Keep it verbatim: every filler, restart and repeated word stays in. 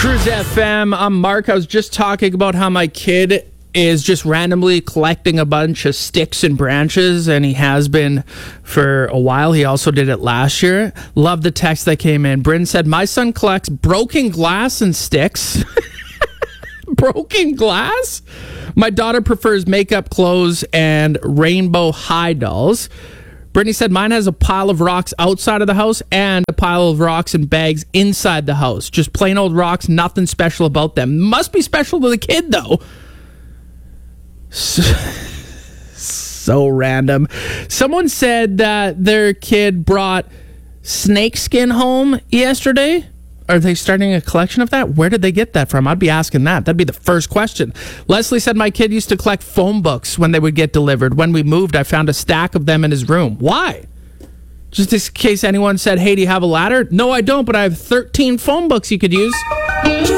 Cruise F M. I'm Mark. I was just talking about how my kid is just randomly collecting a bunch of sticks and branches, and he has been for a while. He also did it last year. Love the text that came in. Bryn said, my son collects broken glass and sticks. Broken glass? My daughter prefers makeup, clothes, and rainbow high dolls. Brittany said, mine has a pile of rocks outside of the house and a pile of rocks and bags inside the house. Just plain old rocks, nothing special about them. Must be special to the kid, though. So, so random. Someone said that their kid brought snakeskin home yesterday. Are they starting a collection of that? Where did they get that from? I'd be asking that. That'd be the first question. Leslie said, my kid used to collect phone books when they would get delivered. When we moved, I found a stack of them in his room. Why? Just in case anyone said, hey, do you have a ladder? No, I don't, but I have thirteen phone books you could use.